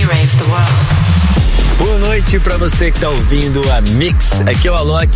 We rave the world. Boa noite pra você que tá ouvindo a Mix. Aqui é o Alok.